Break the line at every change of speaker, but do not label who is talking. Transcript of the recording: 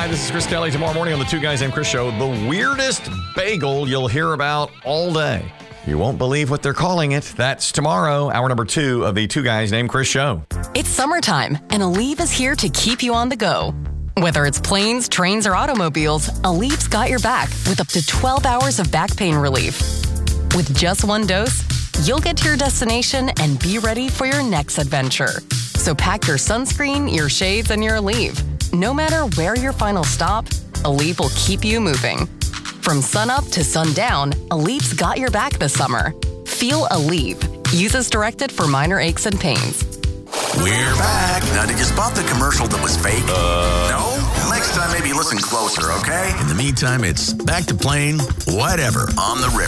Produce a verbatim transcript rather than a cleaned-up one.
Hi, this is Chris Kelly. Tomorrow morning on the Two Guys Named Chris show, the weirdest bagel you'll hear about all day. You won't believe what they're calling it. That's tomorrow, hour number two of the Two Guys Named Chris show.
It's summertime, and Aleve is here to keep you on the go. Whether it's planes, trains, or automobiles, Aleve's got your back with up to twelve hours of back pain relief. With just one dose, you'll get to your destination and be ready for your next adventure. So pack your sunscreen, your shades, and your Aleve. No matter where your final stop, Aleve will keep you moving. From sunup to sundown, Aleve's got your back this summer. Feel Aleve. Use as directed for minor aches and pains.
We're back. Now, did you spot the commercial that was fake? Uh, no? Next time, maybe listen closer, okay? In the meantime, it's back to playing whatever on the river.